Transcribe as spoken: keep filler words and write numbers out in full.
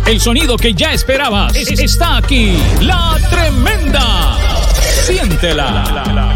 El sonido que ya esperabas está aquí. La Tremenda. Siéntela.